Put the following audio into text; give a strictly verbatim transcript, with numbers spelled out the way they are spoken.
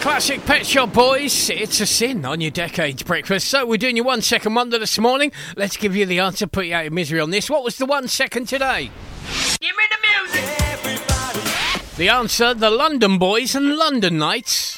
Classic Pet Shop Boys, It's a Sin on your Decades Breakfast. So we're doing your one second wonder this morning. Let's give you the answer, put you out of misery on this. What was the one second today? Give me the music! Everybody. The answer, the London Boys and London Nights.